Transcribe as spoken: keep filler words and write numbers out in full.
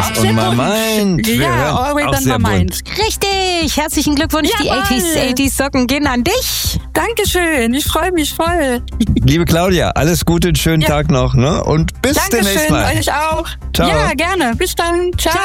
Always on my mind. Ja, Always on my mind. Richtig, herzlichen Glückwunsch. Die Jawohl. achtziger, achtziger Socken gehen an dich. Dankeschön, ich freue mich voll. Liebe Claudia, alles Gute, einen schönen Ja. Tag noch, ne? Und bis demnächst Dankeschön, mal. euch auch. Ciao. Ja, gerne. Bis dann. Ciao.